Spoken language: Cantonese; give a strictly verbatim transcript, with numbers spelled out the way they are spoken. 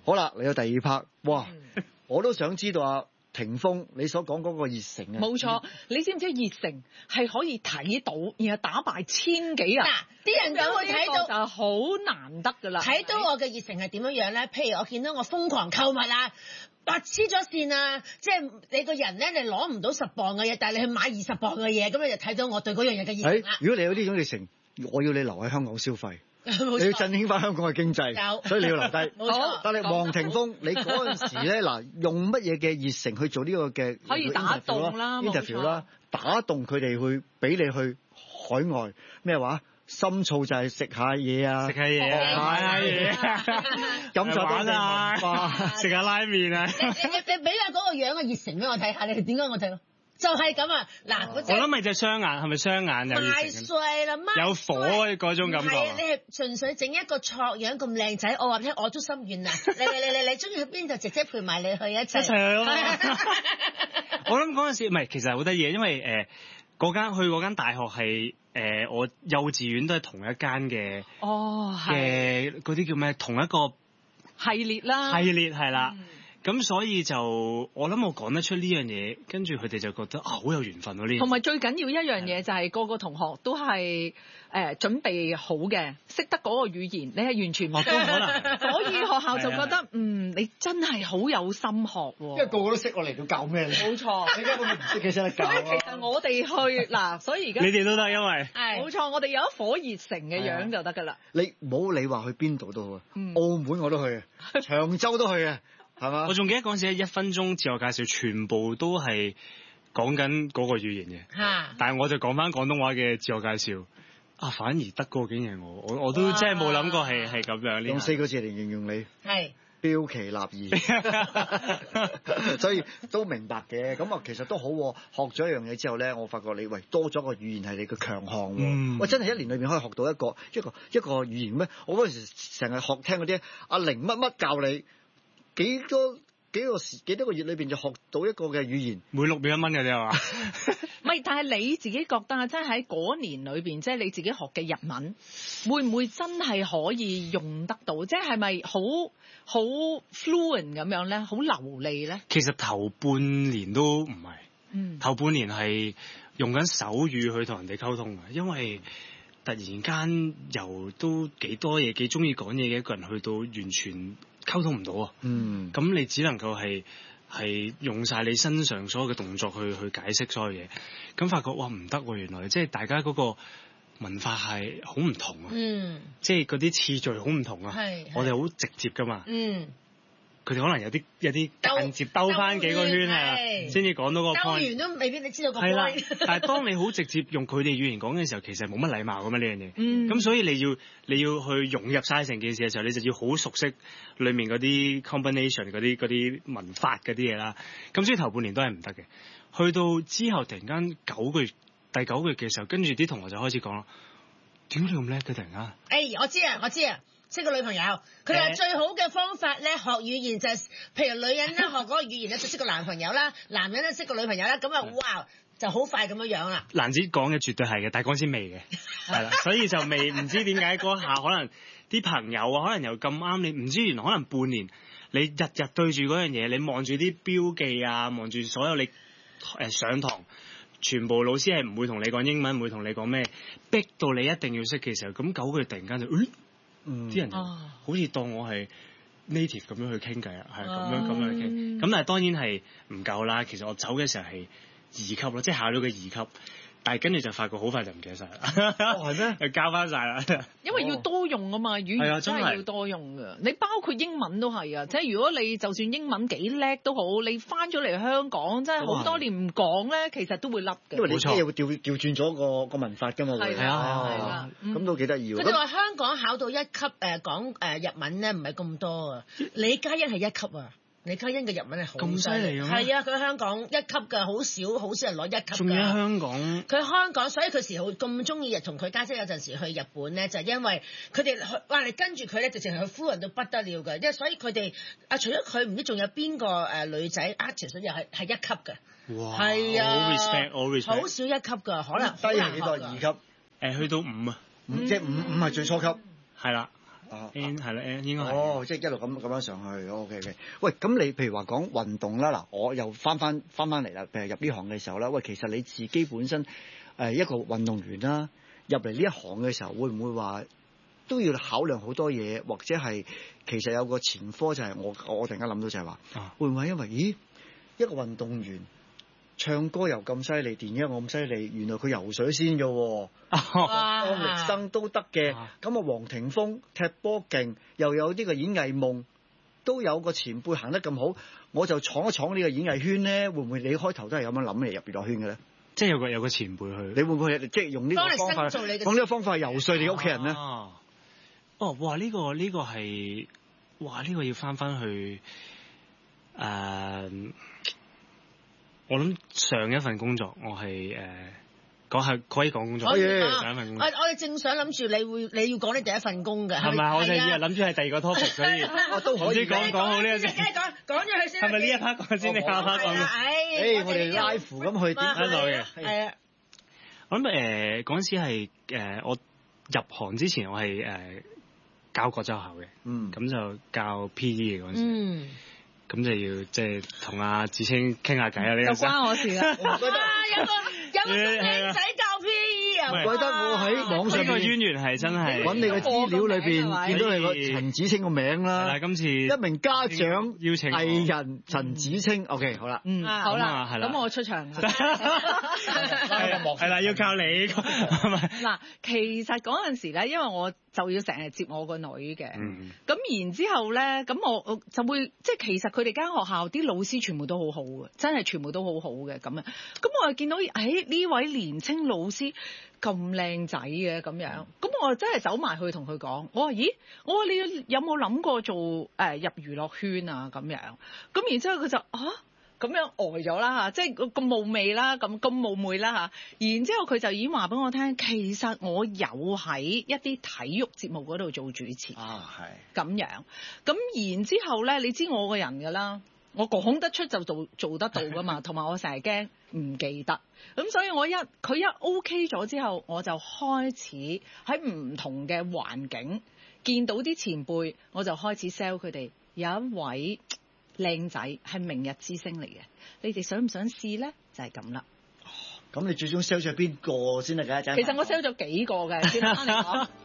好啦，嚟到第二 part， 哇，嗯、我都想知道啊。霆鋒，你所講嗰個熱誠啊， 冇錯，你知唔知熱誠係可以睇到，然後打敗千幾人？ 嗱，啲人就會睇到就好難得㗎啦。 睇到我嘅熱誠係點樣樣咧？譬如我見到我瘋狂購物啊，白黐咗線啊，即係你個人咧，你攞唔到十磅嘅嘢，但係你去買二十磅嘅嘢，咁你就睇到我對嗰樣嘢嘅熱誠啦。 如果你有呢種熱誠，我要你留喺香港消費。你要振興翻香港嘅經濟，所以你要留低。 冇錯。 但係黃霆鋒，你嗰陣時咧嗱，用乜嘢嘅熱誠去做呢個嘅可以打動啦 interview 啦，打動佢哋去俾你去海外咩話？深造就係食下嘢啊， 食下嘢，買下嘢， 飲酒玩啊， 食下拉麵啊。 你你你俾下嗰個樣嘅熱誠俾我睇下，你點解我睇咯？就係咁啊！嗱， 我諗咪隻雙眼，係咪雙眼有熱誠？ 碎啦， 有火嗰種感覺。 係你係純粹整一個錯樣咁靚仔，我話聽我都心軟啦。你你你你你中意去邊就直接陪埋你去一齊。 一齊去咯。我諗嗰陣時唔係，其實好得意，因為誒嗰間去嗰間大學係誒、呃、我幼稚園都係同一間嘅。 哦， 嘅嗰啲叫咩？同一個系列啦。 系列係啦。咁、嗯、所以就我諗我講得出呢樣嘢，跟住佢哋就覺得啊好有緣分咯呢。 同埋最緊要一樣嘢就係個個同學都係誒、呃、準備好嘅，識得嗰個語言，你係完全唔識。 可能。 所以學校就覺得嗯，你真係好有心學喎。 因為個個都識我嚟到教咩咧？ 冇錯。 你根本唔識嘅先得教。 所以其實我哋去嗱，所以而家你哋都得，因為冇錯，我哋有一顆熱誠嘅樣就得㗎啦。 你唔好理話去邊度都好啊、 嗯， 澳門我都去啊，長洲都去啊。係嘛？ 我仲記得嗰陣時一分鐘自我介紹，全部都係講緊嗰個語言嘅。 嚇！ 但係我就講翻廣東話嘅自我介紹。啊，反而得嗰個竟然係我，我我都真係冇諗過係係咁樣。 用四個字嚟形容你。 係。 標奇立異。所以都明白嘅。咁啊，其實都好。學咗一樣嘢之後咧，我發覺你喂多咗個語言係你嘅強項喎。嗯、我真係一年裏邊可以學到一個一個一個語言咩？我嗰陣時成日學聽嗰啲阿玲乜乜教你。幾多幾個時幾多個月裏邊就學到一個嘅語言， 每六秒一蚊嘅啫係嘛？ 唔係，但係你自己覺得啊，即係喺嗰年裏邊，即係你自己學嘅日文，會唔會真係可以用得到？即係係咪好好 fluent 咁樣咧？好流利咧？ 其實頭半年都唔係， 嗯，頭半年係用緊手語去同人哋溝通嘅，因為突然間由都幾多嘢幾中意講嘢嘅一個人，去到完全溝通唔到啊！ 嗯， 咁你只能夠係係用晒你身上所有嘅動作去去解釋所有嘢，咁發覺哇唔得喎！原來即係大家嗰個文化係好唔同啊！ 嗯， 即係嗰啲次序好唔同啊！ 係， 我哋好直接噶嘛！ 嗯。 佢哋可能有啲有啲間接兜翻幾個圈係，先至講到個 point。兜完都未必你知道個 point。 係啦，但係當你好直接用佢哋語言講嘅時候，其實冇乜禮貌噶嘛呢樣嘢。 嗯。 咁所以你要你要去融入晒成件事嘅時候，你就要好熟悉裡面嗰啲 combination 嗰啲嗰啲文法嗰啲嘢啦。咁所以頭半年都係唔得嘅。去到之後突然間九個月第九個月嘅時候，跟住啲同學就開始講啦：點解你咁叻嘅突然間？誒、 欸，我知啊，我知啊。識個女朋友，佢話最好嘅方法咧學語言就係、是，譬如女人咧學嗰個語言咧就識個男朋友啦，男人咧識個女朋友啦，咁啊哇就好快咁樣樣啦。 蘭子講嘅絕對係嘅，但係嗰陣時未嘅，係啦，所以就未唔知點解嗰下可能啲朋友啊，可能又咁啱你，唔知原來可能半年你日日對住嗰樣嘢，你望住啲標記啊，望住所有你誒、呃、上堂，全部老師係唔會同你講英文，唔會同你講咩，逼到你一定要識嘅時候，咁九個月突然間就誒。嗯，啲人好似當我係 native 咁樣去傾偈啊，係咁樣咁樣去傾，咁但係當然係唔夠啦。其實我走嘅時候係二級咯，即係考咗個二級，但係跟住就發覺好快就唔記得晒啦。 哦，係咩？ 就交翻晒啦。 因為要多用啊嘛，語言真係要多用㗎。你包括英文都係啊，即係如果你就算英文幾叻都好，你翻咗嚟香港真係好多年唔講咧，其實都會甩嘅。 因為你啲嘢會調調轉咗個個文法㗎嘛，會係啊，係啊， 咁都幾得意喎。 佢哋話香港考到一級誒講誒日文咧，唔係咁多啊。李嘉欣係一級啊。李嘉欣嘅日文係好咁犀利嘅咩？ 係啊，佢香港一級嘅，好少好少人攞一級㗎。 仲要香港， 佢香港，所以佢時好咁中意同佢家姐有陣時去日本咧，就係、因為佢哋去哇，你跟住佢咧，直情係去夫人到不得了嘅，因為所以佢哋啊，除咗佢唔知仲有邊個誒女仔 artist 又係係一級嘅。 哇！ 係啊， 好 respect，好 respect， 好少一級㗎，可能低係幾多？二級？ 誒，去到五啊， 五即係五五係最初級， 係啦。 N 係啦 N 應該係。 哦，即係一路咁咁樣上去。OK OK。喂，咁你譬如話講運動啦，嗱，我又翻翻翻翻嚟啦。譬如入呢行嘅時候啦，喂，其實你自己本身誒、呃、一個運動員啦，入嚟呢一行嘅時候，會唔會話都要考量好多嘢，或者係其實有個前科就係我我突然間諗到就係話，啊、會唔會因為咦一個運動員？唱歌又咁犀利，電影又咁犀利，原來佢游水先嘅喎，方力申都得嘅。咁啊，黃庭鋒踢波勁，又有呢個演藝夢，都有個前輩行得咁好，我就闖一闖呢個演藝圈咧，會唔會你開頭都係咁樣諗嚟入娛樂圈嘅咧？ 即係有個有個前輩去， 你會唔會即係用呢個方法，用呢個方法去游說你屋企人咧？ 哦，哇！呢個呢個係，哇！呢個要翻翻去誒。我諗上一份工作，我係誒講係可以講工作。 可以上一份工作。 我我哋正想諗住你會你要講你第一份工嘅。 係咪？我哋以為諗住係第二個 topic，所以我都可以講講好呢個先。 梗係講講咗佢先。 係咪呢一 part 講先？你下 part 講嘅。 誒，我哋 live 咁去點得嘅。 係啊。 我諗誒嗰陣時係誒我入行之前，我係誒教國際學校嘅。嗯。咁就教 P E 嘅嗰陣時。嗯。咁就要即係同阿芷菁傾下偈啊！呢個就關我事啦。 我覺得有個有個靚仔教 P E 啊！ 唔怪得我喺網上呢個淵源係真係揾你嘅資料裏邊見到你個陳芷菁個名啦。 係啦，今次一名家長邀請藝人陳芷菁。OK， 好啦。 嗯，好啦，係啦。咁我出場啦。 係啦，要靠你。 嗱，其實嗰陣時咧，因為我就要成日接我個女嘅，咁、嗯、然之後咧，咁我我就會即係其實佢哋間學校啲老師全部都好好嘅，真係全部都好好嘅咁樣。咁我又見到誒呢位年青老師咁靚仔嘅咁樣，咁我真係走埋去同佢講，我話咦，我話你有冇諗過做誒、呃、入娛樂圈啊咁樣？咁然之後佢就啊。咁樣呆咗啦嚇，即係咁冒昧啦，咁咁冒昧啦嚇。然之後佢就已經話俾我聽，其實我有喺一啲體育節目嗰度做主持啊，係咁樣。咁然之後咧，你知我個人㗎啦，我講得出就做做得到㗎嘛，同埋我成日驚唔記得。咁所以我一佢一 OK 咗之後，我就開始喺唔同嘅環境見到啲前輩，我就開始 sell 佢哋有一位靚仔係明日之星嚟嘅，你哋想唔想試咧？就係咁啦。 咁你最終 sell 咗邊個先得㗎？ 其實我 sell 咗幾個嘅，先翻嚟講。